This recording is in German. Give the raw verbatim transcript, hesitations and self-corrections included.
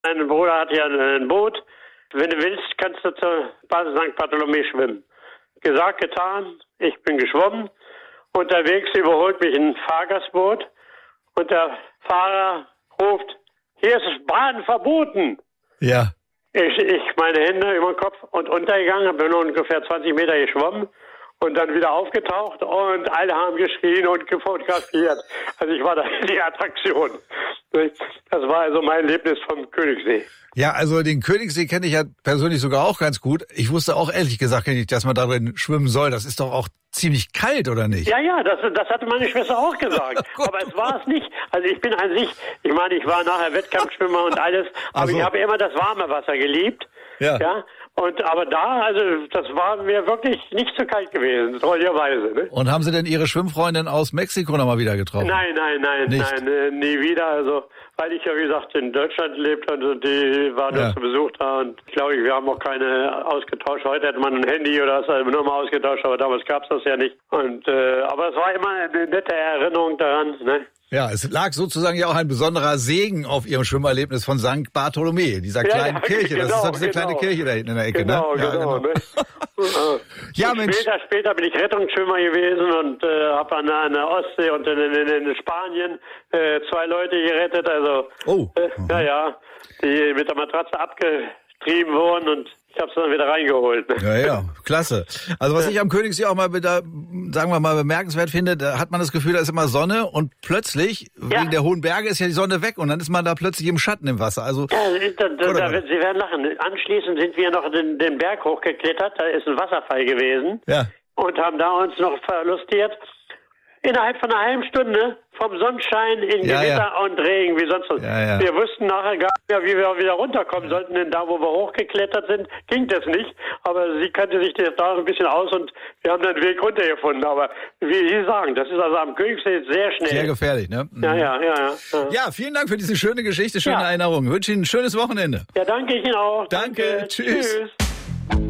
Mein Bruder hat ja ein Boot. Wenn du willst, kannst du zur Basis Sankt Bartholomew schwimmen. Gesagt, getan. Ich bin geschwommen. Unterwegs überholt mich ein Fahrgastboot. Und der Fahrer ruft, hier ist das Baden verboten. Ja. Ich, ich meine Hände über den Kopf und untergegangen, bin ungefähr zwanzig Meter geschwommen und dann wieder aufgetaucht und alle haben geschrien und gefotografiert. Also ich war da die Attraktion. Das war also mein Erlebnis vom Königssee. Ja, also den Königssee kenne ich ja persönlich sogar auch ganz gut. Ich wusste auch ehrlich gesagt nicht, dass man darin schwimmen soll. Das ist doch auch ziemlich kalt, oder nicht? Ja, ja, das, das hatte meine Schwester auch gesagt. Aber es war es nicht. Also ich bin an sich, ich meine, ich war nachher Wettkampfschwimmer und alles, aber so. Ich habe immer das warme Wasser geliebt. Ja. Ja. Und aber da, also das war mir wirklich nicht so kalt gewesen, treuerweise. Ne? Und haben Sie denn Ihre Schwimmfreundin aus Mexiko nochmal wieder getroffen? Nein, nein, nein, nicht. nein, äh, nie wieder. Also weil ich ja wie gesagt in Deutschland lebte und die war nur ja. zu Besuch da und ich glaube, wir haben auch keine ausgetauscht. Heute hätte man ein Handy oder das also nur mal ausgetauscht, aber damals gab es das ja nicht. Und äh, aber es war immer eine nette Erinnerung daran, ne? Ja, es lag sozusagen ja auch ein besonderer Segen auf Ihrem Schwimmerlebnis von Sankt Bartholomew, dieser kleinen ja, ja, Kirche. Genau, das ist doch diese genau. kleine Kirche da hinten in der Ecke, genau, ne? Ja, genau, genau. Ne? ja, Mensch. Später, später bin ich Rettungsschwimmer gewesen und äh, habe an, an der Ostsee und in, in, in Spanien äh, zwei Leute gerettet. Also, oh. äh, ja, ja, die mit der Matratze abgetrieben wurden und ich habe es dann wieder reingeholt. Ja, ja, klasse. Also was ich am Königssee auch mal, da, sagen wir mal, bemerkenswert finde, da hat man das Gefühl, da ist immer Sonne und plötzlich, ja. wegen der hohen Berge, ist ja die Sonne weg und dann ist man da plötzlich im Schatten im Wasser. Also, ja, da, da, da, Sie werden lachen. Anschließend sind wir noch den, den Berg hochgeklettert, da ist ein Wasserfall gewesen ja. und haben da uns noch verlustiert. Innerhalb von einer halben Stunde vom Sonnenschein in ja, Gewitter ja. und Regen, wie sonst was. Ja, ja. Wir wussten nachher gar nicht mehr, wie wir wieder runterkommen sollten, denn da, wo wir hochgeklettert sind, ging das nicht. Aber sie kannte sich da ein bisschen aus und wir haben dann den Weg runtergefunden. Aber wie Sie sagen, das ist also am Königssee sehr schnell. Sehr gefährlich, ne? Mhm. Ja, ja, ja, ja. Ja, vielen Dank für diese schöne Geschichte, schöne ja. Erinnerung. Ich wünsche Ihnen ein schönes Wochenende. Ja, danke Ihnen auch. Danke, danke. Tschüss. Tschüss.